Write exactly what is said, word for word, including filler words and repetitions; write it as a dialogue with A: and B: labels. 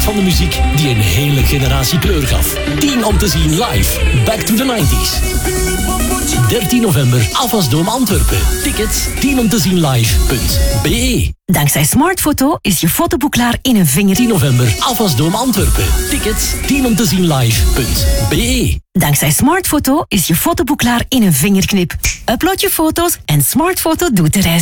A: van de muziek die een hele generatie kleur gaf. tien om te zien live. Back to the nineties. dertien november, Afasdome Antwerpen. Tickets tien om te zien live punt b e.
B: Dankzij Smartfoto is je fotoboek klaar in een vinger.
A: tien november, Afasdome Antwerpen. Tickets tien om te zien live punt b e.
B: Dankzij Smartfoto is je fotoboek klaar in een vingerknip. Upload je foto's en Smartfoto doet de rest.